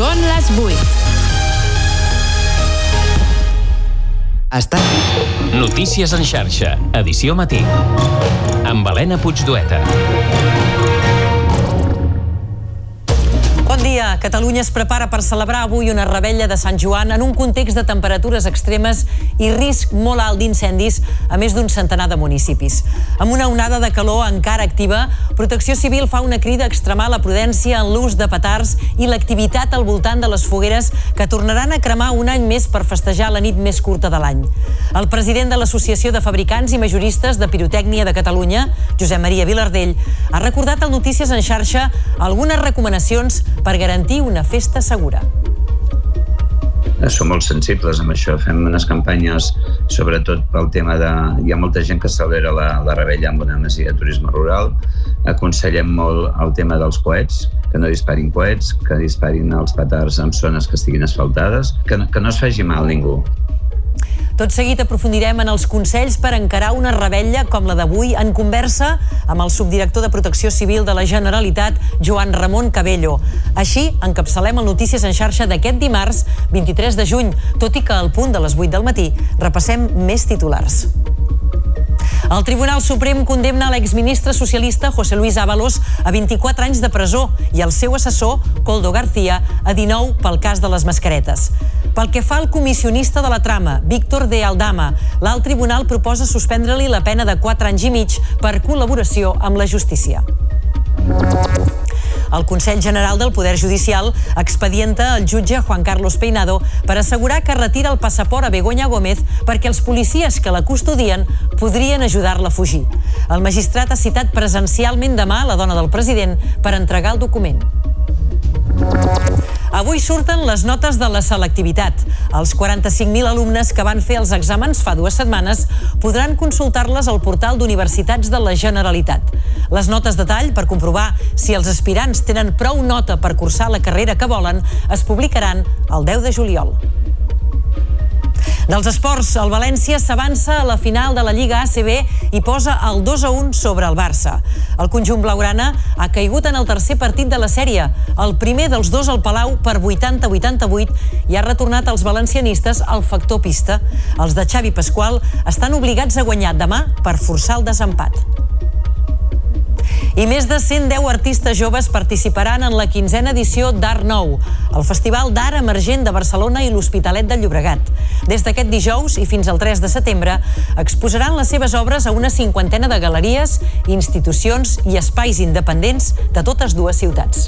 Són les 8. Notícies en xarxa, edició matí. Amb Helena Puigdueta. Bon dia. Catalunya es prepara per celebrar avui una revetlla de Sant Joan en un context de temperatures extremes i risc molt alt d'incendis a més d'un centenar de municipis. Amb una onada de calor encara activa, Protecció Civil fa una crida a extremar la prudència en l'ús de petards i l'activitat al voltant de les fogueres que tornaran a cremar un any més per festejar la nit més curta de l'any. El president de l'Associació de Fabricants i Majoristes de Pirotècnia de Catalunya, Josep Maria Vilardell, ha recordat al Notícies en xarxa algunes recomanacions per garantir una festa segura. Som molt sensibles amb això, fem unes campanyes sobretot pel tema de... Hi ha molta gent que celebra la revetlla amb una masia de turisme rural, aconsellem molt el tema dels coets, que no disparin coets, que disparin els petards en zones que estiguin asfaltades, que no es faci mal ningú. Tot seguit aprofundirem en els consells per encarar una revetlla com la d'avui en conversa amb el subdirector de Protecció Civil de la Generalitat, Joan Ramon Cabello. Així, encapçalem el Notícies en xarxa d'aquest dimarts, 23 de juny, tot i que al punt de les 8 del matí repassem més titulars. El Tribunal Suprem condemna l'exministre socialista José Luis Ábalos a 24 anys de presó i el seu assessor, Koldo García, a 19 pel cas de les mascaretes. Pel que fa al comissionista de la trama, Víctor de Aldama, l'alt tribunal proposa suspendre-li la pena de 4 anys i mig per col·laboració amb la justícia. El Consell General del Poder Judicial expedienta el jutge Juan Carlos Peinado per assegurar que retira el passaport a Begoña Gómez perquè els policies que la custodien podrien ajudar-la a fugir. El magistrat ha citat presencialment demà la dona del president per entregar el document. Avui surten les notes de la selectivitat. Els 45.000 alumnes que van fer els exàmens fa 2 setmanes podran consultar-les al portal d'Universitats de la Generalitat. Les notes de tall per comprovar si els aspirants tenen prou nota per cursar la carrera que volen es publicaran el 10 de juliol. Dels esports, el València s'avança a la final de la Lliga ACB i posa el 2-1 sobre el Barça. El conjunt blaugrana ha caigut en el tercer partit de la sèrie, el primer dels dos al Palau per 80-88 i ha retornat als valencianistes al factor pista. Els de Xavi Pasqual estan obligats a guanyar demà per forçar el desempat. I més de 110 artistes joves participaran en la 15a edició d'Art Nou, el Festival d'Art Emergent de Barcelona i l'Hospitalet de Llobregat. Des d'aquest dijous i fins al 3 de setembre exposaran les seves obres a una 50ena de galeries, institucions i espais independents de totes dues ciutats.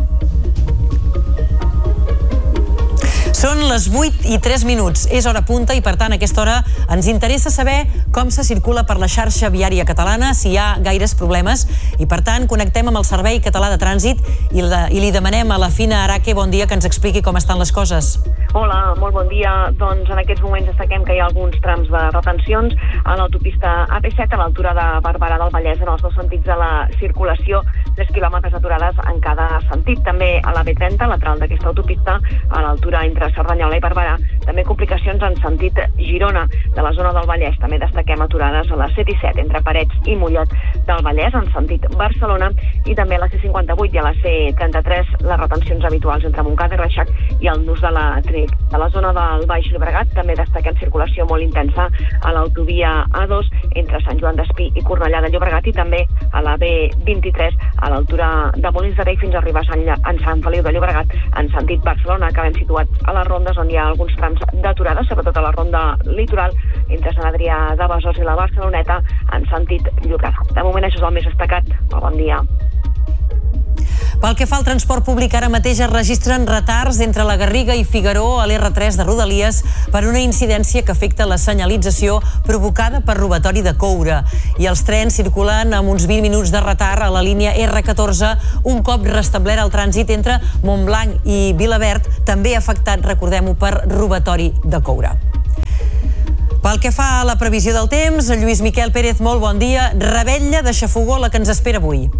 Són les 8:03. És hora punta i, per tant, a aquesta hora ens interessa saber com se circula per la xarxa viària catalana, si hi ha gaires problemes, i, per tant, connectem amb el Servei Català de Trànsit i li demanem a la Fina Araque, bon dia, que ens expliqui com estan les coses. Hola, molt bon dia. Doncs en aquests moments destaquem que hi ha alguns trams de retencions a l'autopista AP7 a l'altura de Barberà del Vallès en els dos sentits de la circulació, 3 quilòmetres aturades en cada sentit. També a la B30, lateral d'aquesta autopista, a l'altura entre Cerdanyola i Barberà, també complicacions en sentit Girona, de la zona del Vallès. També destaquem aturades a la 7 i 7 entre Parets i Mollet del Vallès en sentit Barcelona, i també a la C58 i a la C33 les retencions habituals entre Montcada i Reixac i el nus de la Trinidad. De la zona del Baix Llobregat també destaquem circulació molt intensa a l'autovia A2 entre Sant Joan d'Espí i Cornellà de Llobregat, i també a la B23 a l'altura de Molins de Rei fins a arribar a Sant Feliu de Llobregat en sentit Barcelona. Acabem situats a les rondes on hi ha alguns trams d'aturada, sobretot a la ronda litoral entre Sant Adrià de Besòs i la Barceloneta en sentit Llobregat. De moment això és el més destacat. Bon dia. Pel que fa al transport públic, ara mateix es registren retards entre la Garriga i Figaró a l'R3 de Rodalies per una incidència que afecta la senyalització provocada per robatori de coure. I els trens circulen amb uns 20 minuts de retard a la línia R14 un cop restablert el trànsit entre Montblanc i Vilaverd, també afectat, recordem-ho, per robatori de coure. Pel que fa a la previsió del temps, Lluís Miquel Pérez, molt bon dia. Revetlla de xafogó la que ens espera avui.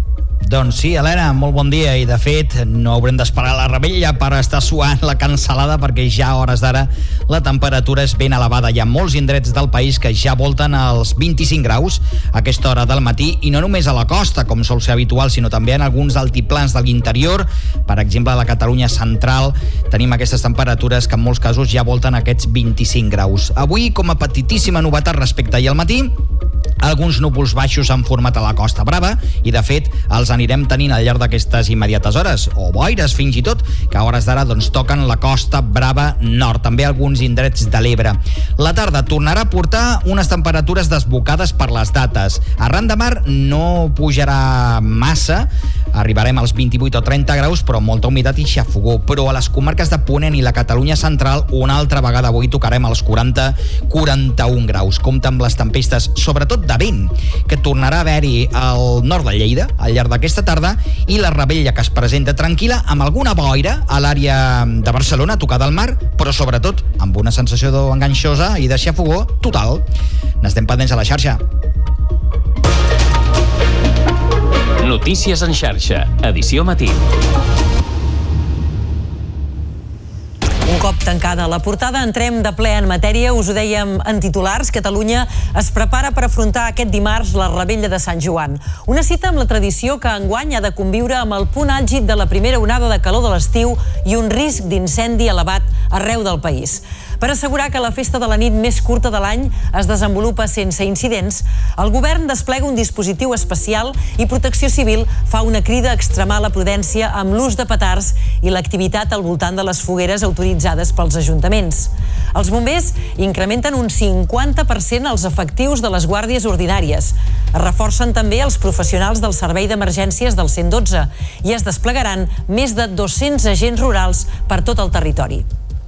Doncs sí, Helena, molt bon dia, i de fet no haurem d'esperar la revetlla per estar suant la cansalada, perquè ja a hores d'ara la temperatura és ben elevada. Hi ha molts indrets del país que ja volten als 25 graus a aquesta hora del matí, i no només a la costa, com sol ser habitual, sinó també en alguns altiplans de l'interior. Per exemple, a la Catalunya central tenim aquestes temperatures que en molts casos ja volten aquests 25 graus. Avui, com a petitíssima novetat respecte ahir al matí, alguns núvols baixos han format a la Costa Brava, i de fet els anirem tenint al llarg d'aquestes immediates hores, o boires fins i tot, que a hores d'ara toquen la Costa Brava Nord, també alguns indrets de l'Ebre. La tarda tornarà a portar unes temperatures desbocades per les dates. Arran de mar no pujarà massa, arribarem als 28 o 30 graus, però amb molta humitat i xafogó. Però a les comarques de Ponent i la Catalunya central, una altra vegada avui tocarem als 40-41 graus. Compte amb les tempestes, sobretot de vent, que tornarà a haver-hi al nord de Lleida al llarg d'aquesta tarda, i la revetlla que es presenta tranquil·la amb alguna boira a l'àrea de Barcelona, tocada al mar, però sobretot amb una sensació enganxosa i de xafogó total. N'estem pendents a la xarxa. Notícies en xarxa, edició matí. Un cop tancada la portada, entrem de ple en matèria. Us ho dèiem en titulars, Catalunya es prepara per afrontar aquest dimarts la revetlla de Sant Joan. Una cita amb la tradició que enguany ha de conviure amb el punt àlgid de la primera onada de calor de l'estiu i un risc d'incendi elevat arreu del país. Per assegurar que la festa de la nit més curta de l'any es desenvolupa sense incidents, el govern desplega un dispositiu especial i Protecció Civil fa una crida a extremar la prudència amb l'ús de petards i l'activitat al voltant de les fogueres autoritzades pels ajuntaments. Els bombers incrementen un 50% els efectius de les guàrdies ordinàries. Es reforcen també els professionals del Servei d'Emergències del 112 i es desplegaran més de 200 agents rurals per tot el territori.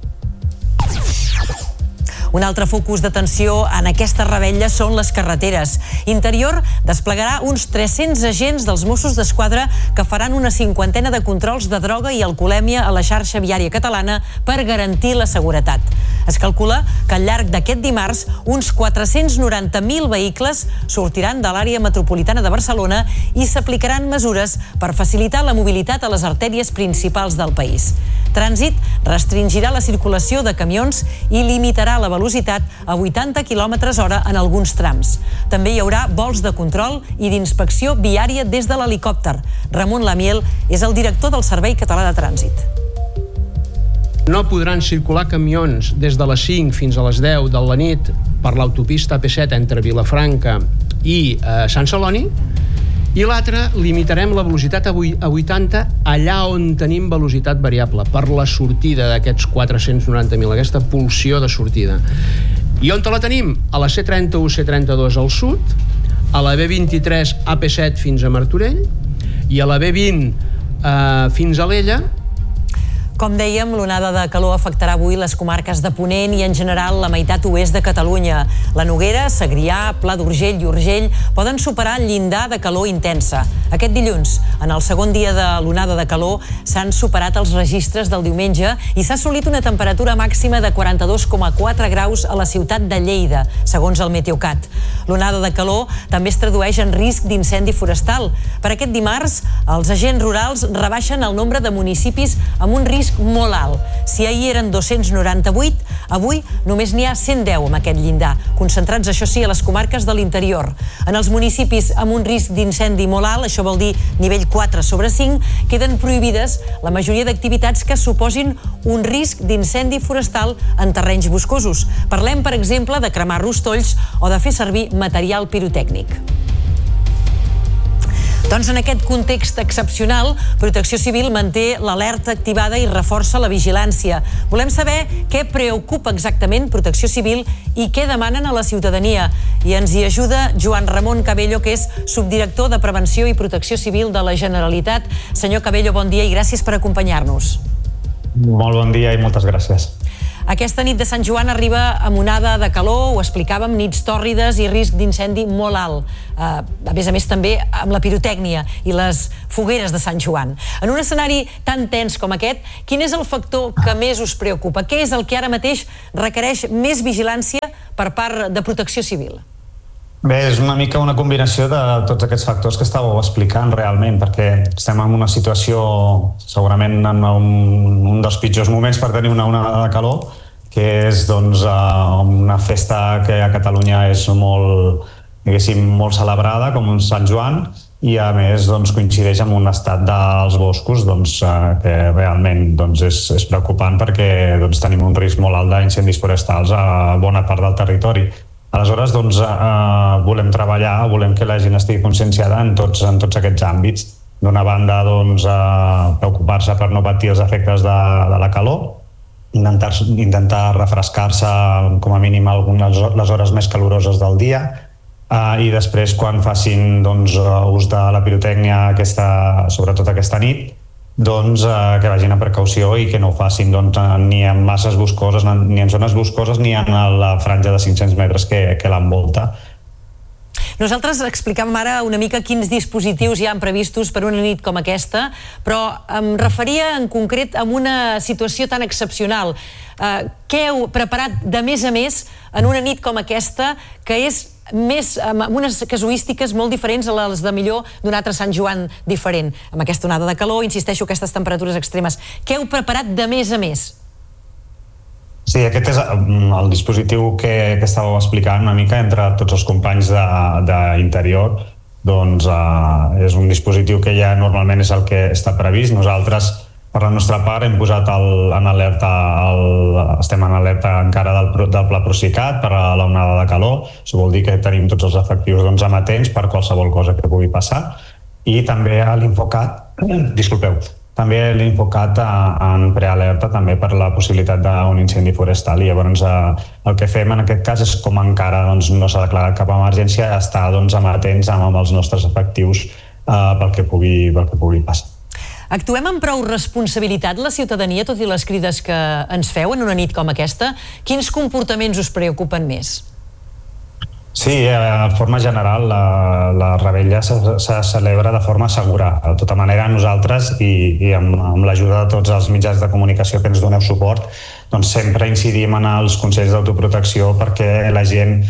Un altre focus d'atenció en aquesta revetlla són les carreteres. Interior desplegarà uns 300 agents dels Mossos d'Esquadra que faran una 50ena de controls de droga i alcoholèmia a la xarxa viària catalana per garantir la seguretat. Es calcula que al llarg d'aquest dimarts uns 490.000 vehicles sortiran de l'àrea metropolitana de Barcelona i s'aplicaran mesures per facilitar la mobilitat a les artèries principals del país. Trànsit restringirà la circulació de camions i limitarà la velocitat a 80 km/h en alguns trams. També hi haurà vols de control i d'inspecció viària des de l'helicòpter. Ramon Lamiel és el director del Servei Català de Trànsit. No podran circular camions des de les 5 fins a les 10 de la nit per l'autopista AP7 entre Vilafranca i Sant Celoni, i l'altre, limitarem la velocitat a 80 allà on tenim velocitat variable, per la sortida d'aquests 490.000, aquesta pulsió de sortida. I on la tenim? A la C31, C32 al sud, a la B23 AP7 fins a Martorell i a la B20 fins a Alella. Com dèiem, l'onada de calor afectarà avui les comarques de Ponent i en general la meitat oest de Catalunya. La Noguera, Segrià, Pla d'Urgell i Urgell poden superar el llindar de calor intensa. Aquest dilluns, en el segon dia de l'onada de calor, s'han superat els registres del diumenge i s'ha assolit una temperatura màxima de 42,4 graus a la ciutat de Lleida, segons el Meteocat. L'onada de calor també es tradueix en risc d'incendi forestal. Per aquest dimarts, els agents rurals rebaixen el nombre de municipis amb un risc molt alt. Si ahir eren 298, avui només n'hi ha 110 amb aquest llindar, concentrats, això sí, a les comarques de l'interior. En els municipis amb un risc d'incendi molt alt, això vol dir nivell 4/5, queden prohibides la majoria d'activitats que suposin un risc d'incendi forestal en terrenys boscosos. Parlem, per exemple, de cremar rostolls o de fer servir material pirotècnic. Doncs en aquest context excepcional, Protecció Civil manté l'alerta activada i reforça la vigilància. Volem saber què preocupa exactament Protecció Civil i què demanen a la ciutadania. I ens hi ajuda Joan Ramon Cabello, que és subdirector de Prevenció i Protecció Civil de la Generalitat. Senyor Cabello, bon dia i gràcies per acompanyar-nos. Molt bon dia i moltes gràcies. Aquesta nit de Sant Joan arriba amb onada de calor, ho explicàvem, nits tòrrides i risc d'incendi molt alt. A més també amb la pirotècnia i les fogueres de Sant Joan. En un escenari tan tens com aquest, quin és el factor que més us preocupa? Què és el que ara mateix requereix més vigilància per part de Protecció Civil? Bé, és una mica una combinació de tots aquests factors que estàveu explicant realment, perquè estem en una situació segurament en un dels pitjors moments per tenir una onada de calor, que és doncs, una festa que a Catalunya és molt, diguéssim, molt celebrada, com un Sant Joan, i a més doncs, coincideix amb un estat dels boscos doncs, que realment doncs, és preocupant perquè doncs, tenim un risc molt alt d'incendis forestals a bona part del territori. Aleshores, doncs, volem treballar, volem que la gent estigui conscienciada en tots aquests àmbits. D'una banda, doncs, preocupar-se per no patir els efectes de la calor, intentar refrescar-se com a mínim les hores més caloroses del dia, i després, quan facin doncs, ús de la pirotècnia, sobretot aquesta nit, doncs, que vagin amb precaució i que no ho facin doncs, ni en masses boscoses, ni en zones boscoses, ni en la franja de 500 metres que l'envolta. Nosaltres explicàvem ara una mica quins dispositius hi han previstos per una nit com aquesta, però em referia en concret a una situació tan excepcional. Què heu preparat de més a més en una nit com aquesta, que és amb unes casuístiques molt diferents a les de millor d'un altre Sant Joan diferent? Amb aquesta onada de calor, insisteixo, aquestes temperatures extremes. Què heu preparat de més a més? Sí, aquest és el dispositiu que estàveu explicant una mica entre tots els companys d'interior. Doncs és un dispositiu que ja normalment és el que està previst. Nosaltres, per la nostra part, hem posat estem en alerta encara del Pla Procicat per a l'onada de calor. Això vol dir que tenim tots els efectius amatents per qualsevol cosa que pugui passar. I també l'Infocat, també l'Infocat en prealerta també per la possibilitat d'un incendi forestal. I llavors el que fem en aquest cas és, com encara no s'ha declarat cap emergència, estar amatents amb els nostres efectius pel que pugui passar. Actuem amb prou responsabilitat la ciutadania, tot i les crides que ens feu en una nit com aquesta? Quins comportaments us preocupen més? Sí, de forma general la revetlla se celebra de forma segura. De tota manera, nosaltres, i amb l'ajuda de tots els mitjans de comunicació que ens doneu suport, doncs sempre incidim en els consells d'autoprotecció perquè la gent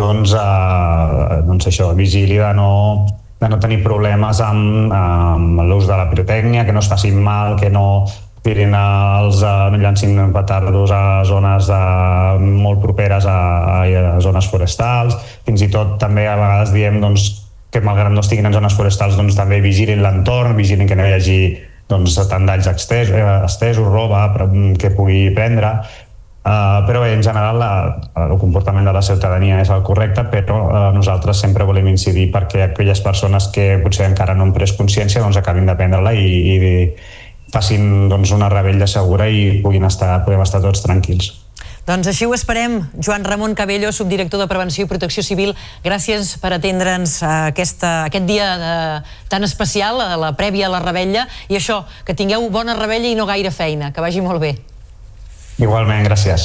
vigili de no tenir problemes amb l'ús de la pirotècnia, que no es facin mal, que no llancin petardos a zones molt properes a zones forestals. Fins i tot també a vegades diem que malgrat no estiguin en zones forestals també vigilin l'entorn, vigilin que no hi hagi tant danys estesos, roba que pugui prendre. Però bé, en general el comportament de la ciutadania és el correcte, però nosaltres sempre volem incidir perquè aquelles persones que potser encara no han pres consciència acabin de prendre-la i facin una revetlla segura i podem estar tots tranquils. Doncs així ho esperem. Joan Ramon Cabello, subdirector de Prevenció i Protecció Civil, gràcies per atendre'ns aquest dia tan especial, a la prèvia a la revetlla, i això, que tingueu bona revetlla i no gaire feina, que vagi molt bé. Igualment, gràcies.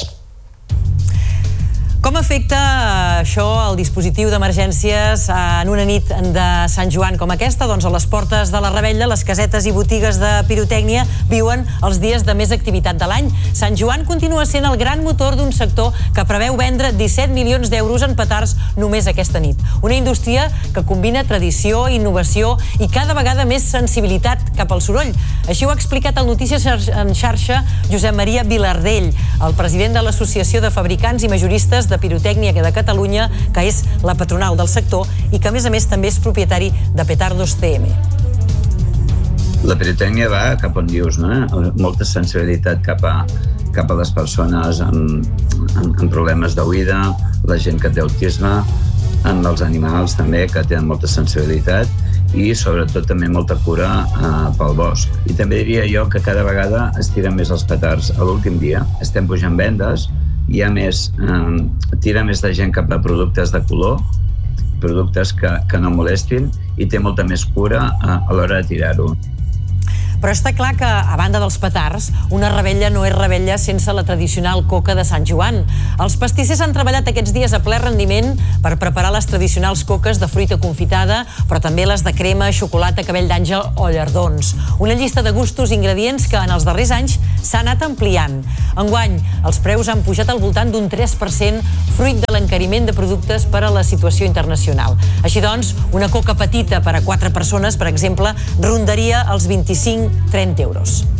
Com afecta això el dispositiu d'emergències en una nit de Sant Joan com aquesta? Doncs a les portes de la revetlla, les casetes i botigues de pirotècnia viuen els dies de més activitat de l'any. Sant Joan continua sent el gran motor d'un sector que preveu vendre 17 milions d'euros en petards només aquesta nit. Una indústria que combina tradició, innovació i cada vegada més sensibilitat cap al soroll. Així ho ha explicat al Notícies en xarxa Josep Maria Vilardell, el president de l'Associació de Fabricants i Majoristes de Pirotècnia de Catalunya, que és la patronal del sector i que a més també és propietari de Petardos TM. La pirotècnia va cap on dius, no? Molta sensibilitat cap a les persones amb problemes d'oïda, la gent que té autisme, amb els animals també, que tenen molta sensibilitat, i sobretot també molta cura pel bosc. I també diria jo que cada vegada es tiren més els petards a l'últim dia. Estem pujant vendes, hi ha tira més de gent cap a productes de color, productes que no molestin, i té molta més cura a l'hora de tirar-ho. Però està clar que, a banda dels petards, una revetlla no és revetlla sense la tradicional coca de Sant Joan. Els pastissers han treballat aquests dies a ple rendiment per preparar les tradicionals coques de fruita confitada, però també les de crema, xocolata, cabell d'àngel o llardons. Una llista de gustos i ingredients que en els darrers anys s'ha anat ampliant. Enguany, els preus han pujat al voltant d'un 3%, fruit de l'encariment de productes per a la situació internacional. Així doncs, una coca petita per a 4 persones, per exemple, rondaria els 25-30 euros.